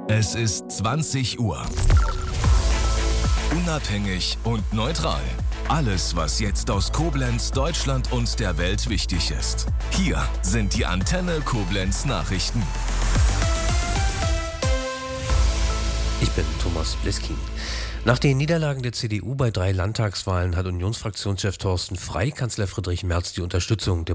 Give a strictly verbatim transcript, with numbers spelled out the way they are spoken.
Es ist zwanzig Uhr. Unabhängig und neutral. Alles, was jetzt aus Koblenz, Deutschland und der Welt wichtig ist. Hier sind die Antenne Koblenz Nachrichten. Ich bin Thomas Bliskin. Nach den Niederlagen der C D U bei drei Landtagswahlen hat Unionsfraktionschef Thorsten Frey Kanzler Friedrich Merz die Unterstützung der